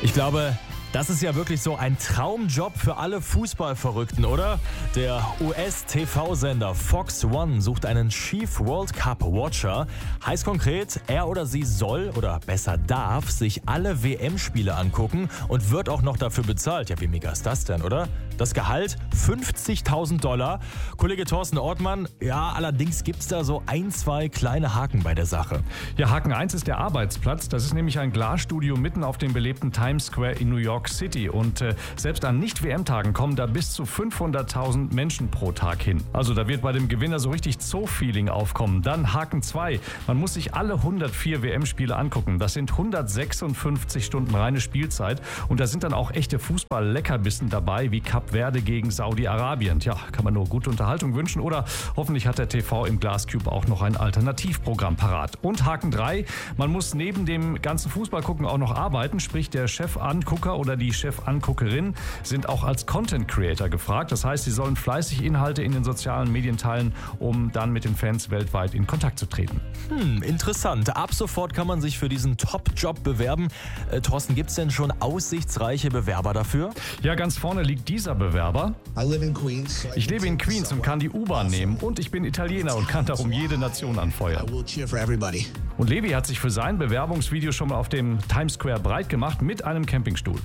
Ich glaube, das ist ja wirklich so ein Traumjob für alle Fußballverrückten, oder? Der US-TV-Sender Fox One sucht einen Chief World Cup Watcher. Heißt konkret, er oder sie soll oder besser darf sich alle WM-Spiele angucken und wird auch noch dafür bezahlt. Ja, wie mega ist das denn, oder? Das Gehalt $50.000. Kollege Thorsten Ortmann, ja, allerdings gibt's da so ein, zwei kleine Haken bei der Sache. Ja, Haken 1 ist der Arbeitsplatz. Das ist nämlich ein Glasstudio mitten auf dem belebten Times Square in New York City. Und selbst an Nicht-WM-Tagen kommen da bis zu 500.000 Menschen pro Tag hin. Also da wird bei dem Gewinner so richtig Zoo-Feeling aufkommen. Dann Haken 2. Man muss sich alle 104 WM-Spiele angucken. Das sind 156 Stunden reine Spielzeit. Und da sind dann auch echte Fußball-Leckerbissen dabei, wie Kap Verde gegen Saudi-Arabien. Tja, kann man nur gute Unterhaltung wünschen. Oder hoffentlich hat der TV im Glascube auch noch ein Alternativprogramm parat. Und Haken 3. Man muss neben dem ganzen Fußball gucken auch noch arbeiten. Sprich, der Chef-Angucker oder die Chef-Anguckerin sind auch als Content-Creator gefragt. Das heißt, sie sollen fleißig Inhalte in den sozialen Medien teilen, um dann mit den Fans weltweit in Kontakt zu treten. Interessant. Ab sofort kann man sich für diesen Top-Job bewerben. Thorsten, gibt es denn schon aussichtsreiche Bewerber dafür? Ja, ganz vorne liegt dieser Bewerber. Ich lebe in Queens und kann die U-Bahn nehmen. Und ich bin Italiener und kann darum jede Nation anfeuern. Und Levi hat sich für sein Bewerbungsvideo schon mal auf dem Times Square breit gemacht mit einem Campingstuhl.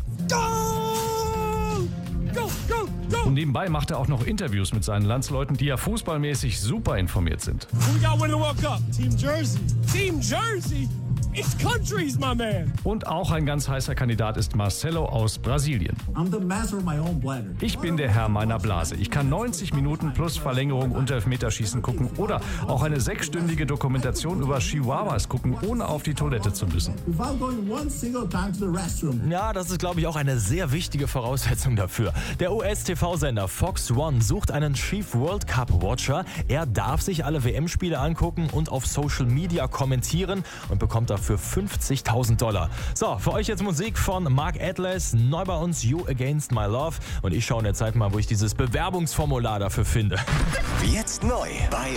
Und nebenbei macht er auch noch Interviews mit seinen Landsleuten, die ja fußballmäßig super informiert sind. Team Jersey. Team Jersey. It's countries, my man. Und auch ein ganz heißer Kandidat ist Marcelo aus Brasilien. Ich bin der Herr meiner Blase. Ich kann 90 Minuten plus Verlängerung und Elfmeterschießen gucken oder auch eine 6-stündige Dokumentation über Chihuahuas gucken, ohne auf die Toilette zu müssen. Ja, das ist, glaube ich, auch eine sehr wichtige Voraussetzung dafür. Der US-TV-Sender Fox One sucht einen Chief World Cup Watcher. Er darf sich alle WM-Spiele angucken und auf Social Media kommentieren und bekommt dafür $50.000. So, für euch jetzt Musik von Mark Atlas, neu bei uns You Against My Love. Und ich schaue in der Zeit mal, wo ich dieses Bewerbungsformular dafür finde. Jetzt neu bei